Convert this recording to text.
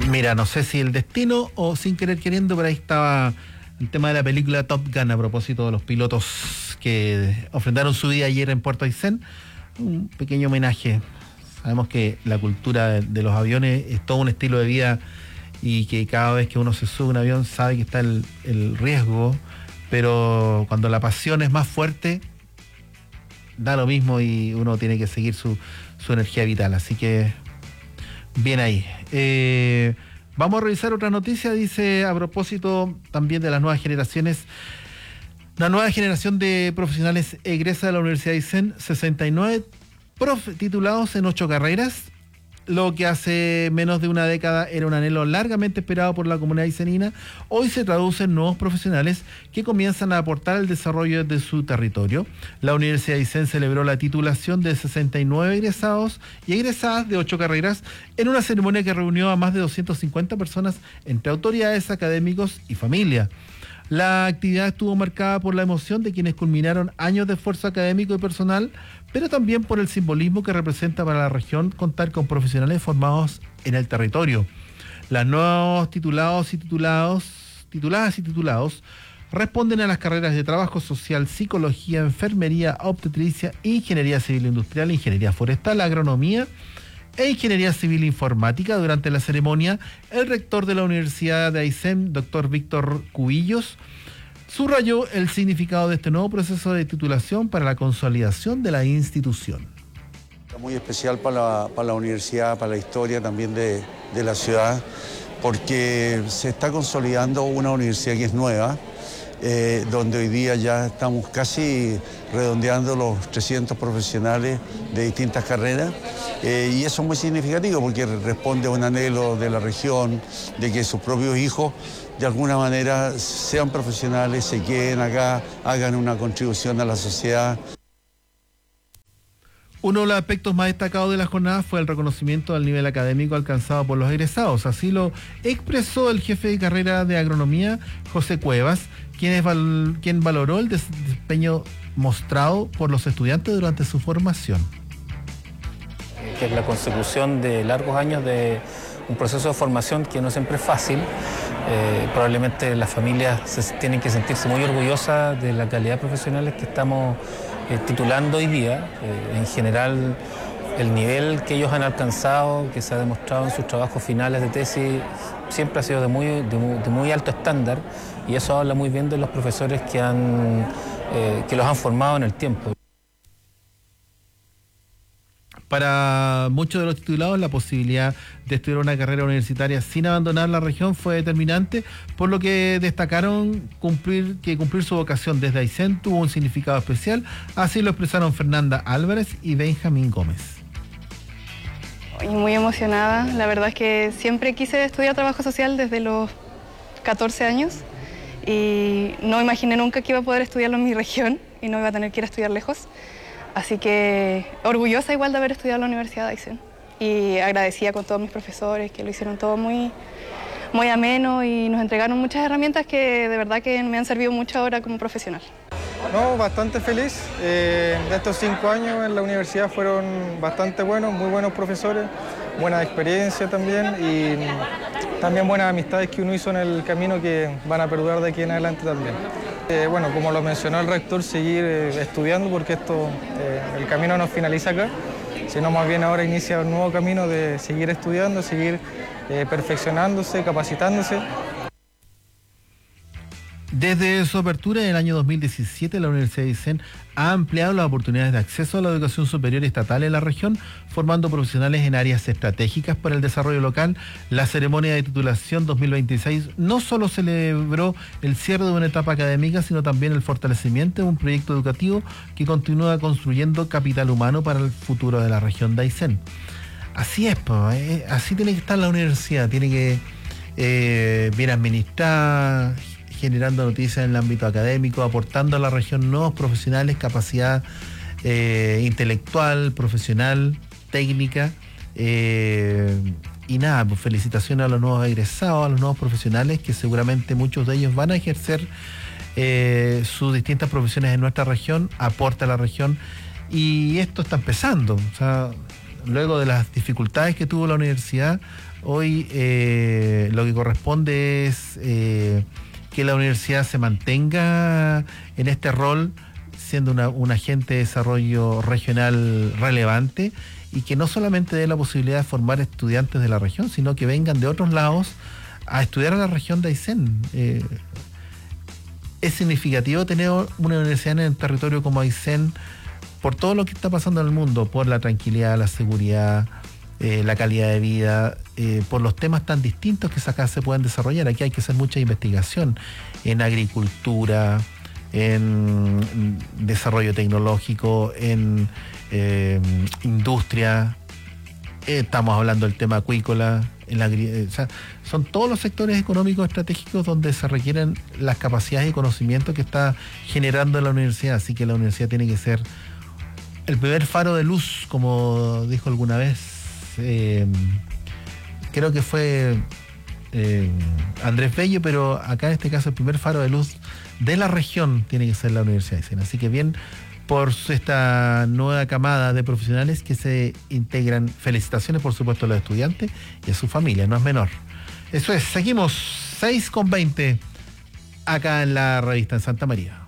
Mira, no sé si el destino o sin querer queriendo, pero ahí estaba el tema de la película Top Gun a propósito de los pilotos que ofrendaron su vida ayer en Puerto Aysén. Un pequeño homenaje. Sabemos que la cultura de los aviones es todo un estilo de vida y que cada vez que uno se sube a un avión sabe que está el riesgo, pero cuando la pasión es más fuerte, da lo mismo y uno tiene que seguir su energía vital. Así que bien ahí. Vamos a revisar otra noticia. Dice, a propósito también de las nuevas generaciones, la nueva generación de profesionales egresa de la Universidad de Aysén, 69 titulados en 8 carreras, lo que hace menos de una década era un anhelo largamente esperado por la comunidad aysenina. Hoy se traduce en nuevos profesionales que comienzan a aportar al desarrollo de su territorio. La Universidad de Aysén celebró la titulación de 69 egresados y egresadas de 8 carreras en una ceremonia que reunió a más de 250 personas entre autoridades, académicos y familia. La actividad estuvo marcada por la emoción de quienes culminaron años de esfuerzo académico y personal, pero también por el simbolismo que representa para la región contar con profesionales formados en el territorio. Los nuevos tituladas y titulados responden a las carreras de trabajo social, psicología, enfermería, obstetricia, ingeniería civil industrial, ingeniería forestal, agronomía e ingeniería civil informática. Durante la ceremonia, el rector de la Universidad de Aysén, doctor Víctor Cubillos, subrayó el significado de este nuevo proceso de titulación para la consolidación de la institución. Muy especial para la universidad, para la historia también de la ciudad, porque se está consolidando una universidad que es nueva, donde hoy día ya estamos casi redondeando los 300 profesionales de distintas carreras, y eso es muy significativo porque responde a un anhelo de la región, de que sus propios hijos de alguna manera sean profesionales, se queden acá, hagan una contribución a la sociedad. Uno de los aspectos más destacados de la jornada fue el reconocimiento del nivel académico alcanzado por los egresados. Así lo expresó el jefe de carrera de agronomía, José Cuevas, quien valoró el desempeño mostrado por los estudiantes durante su formación. Que es la consecución de largos años de un proceso de formación que no siempre es fácil. Probablemente las familias tienen que sentirse muy orgullosas de la calidad de profesionales que estamos titulando hoy día. En general, el nivel que ellos han alcanzado, que se ha demostrado en sus trabajos finales de tesis, siempre ha sido de muy alto estándar, y eso habla muy bien de los profesores que los han formado en el tiempo. Para muchos de los titulados, la posibilidad de estudiar una carrera universitaria sin abandonar la región fue determinante, por lo que destacaron cumplir su vocación desde Aysén tuvo un significado especial. Así lo expresaron Fernanda Álvarez y Benjamín Gómez. Muy emocionada, la verdad es que siempre quise estudiar trabajo social desde los 14 años y no imaginé nunca que iba a poder estudiarlo en mi región y no iba a tener que ir a estudiar lejos. Así que orgullosa igual de haber estudiado en la Universidad de Aysén y agradecida con todos mis profesores que lo hicieron todo muy ameno y nos entregaron muchas herramientas que de verdad que me han servido mucho ahora como profesional. No, bastante feliz. De estos 5 años en la universidad fueron bastante buenos, muy buenos profesores, buena experiencia también y también buenas amistades que uno hizo en el camino que van a perdurar de aquí en adelante también. Bueno, como lo mencionó el rector, seguir estudiando porque el camino no finaliza acá, sino más bien ahora inicia un nuevo camino de seguir estudiando, seguir perfeccionándose, capacitándose. Desde su apertura en el año 2017, la Universidad de Aysén ha ampliado las oportunidades de acceso a la educación superior estatal en la región, formando profesionales en áreas estratégicas para el desarrollo local. La ceremonia de titulación 2026 no solo celebró el cierre de una etapa académica, sino también el fortalecimiento de un proyecto educativo que continúa construyendo capital humano para el futuro de la región de Aysén. Así es, así tiene que estar la universidad, tiene que bien administrada, generando noticias en el ámbito académico, aportando a la región nuevos profesionales, capacidad intelectual, profesional, técnica, y nada, pues felicitaciones a los nuevos egresados, a los nuevos profesionales, que seguramente muchos de ellos van a ejercer sus distintas profesiones en nuestra región, aporta a la región, y esto está empezando. O sea, luego de las dificultades que tuvo la universidad, hoy lo que corresponde es que la universidad se mantenga en este rol, siendo un agente de desarrollo regional relevante, y que no solamente dé la posibilidad de formar estudiantes de la región, sino que vengan de otros lados a estudiar a la región de Aysén. Es significativo tener una universidad en el territorio como Aysén por todo lo que está pasando en el mundo, por la tranquilidad, la seguridad, la calidad de vida, por los temas tan distintos que acá se pueden desarrollar. Aquí hay que hacer mucha investigación en agricultura, en desarrollo tecnológico, en industria, estamos hablando del tema acuícola, o sea, son todos los sectores económicos estratégicos donde se requieren las capacidades y conocimientos que está generando la universidad. Así que la universidad tiene que ser el primer faro de luz, como dijo alguna vez, creo que fue Andrés Bello, pero acá en este caso el primer faro de luz de la región tiene que ser la Universidad de Aysén. Así que bien por esta nueva camada de profesionales que se integran. Felicitaciones, por supuesto, a los estudiantes y a su familia, no es menor. Eso es, seguimos 6:20 acá en la revista en Santa María.